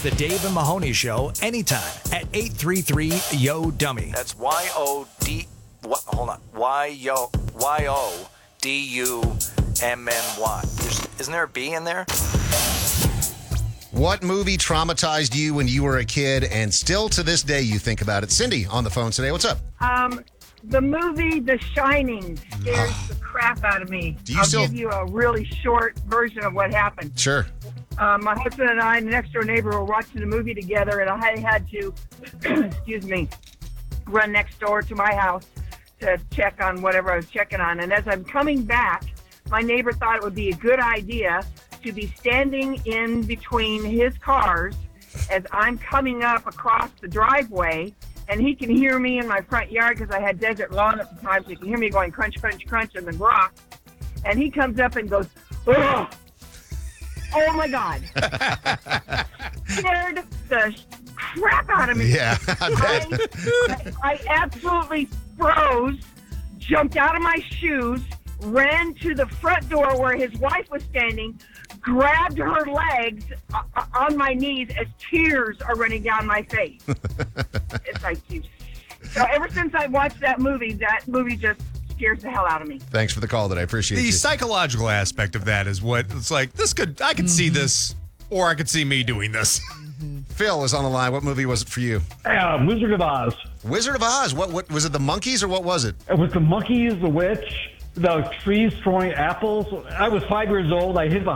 the Dave and Mahoney Show anytime at 833-YO-DUMMY. That's Y-O-D... What? Hold on. Y-O-D-U-M-M-Y. Isn't there a B in there? What movie traumatized you when you were a kid and still to this day you think about it? Cindy on the phone today. What's up? The movie The Shining scares the crap out of me. I'll give you a really short version of what happened. Sure. My husband and I and the next door neighbor were watching the movie together, and I had to, run next door to my house to check on whatever I was checking on. And as I'm coming back, my neighbor thought it would be a good idea to be standing in between his cars as I'm coming up across the driveway, and he can hear me in my front yard because I had desert lawn at the time, so he can hear me going crunch, crunch, crunch in the rock. And he comes up and goes, "Ugh! Oh my God." Scared the crap out of me. Yeah, I absolutely froze, jumped out of my shoes, ran to the front door where his wife was standing, grabbed her legs on my knees as tears are running down my face. It's like, so ever since I watched that movie just scares the hell out of me. Thanks for the call that I appreciate The you. psychological aspect of that is what it's like. I could see this, or I could see me doing this. Phil is on the line. What movie was it for you? Wizard of Oz. Wizard of Oz. What was it? The monkeys or what was it? It was the monkeys, the witch, the trees throwing apples. I was 5 years old. I hid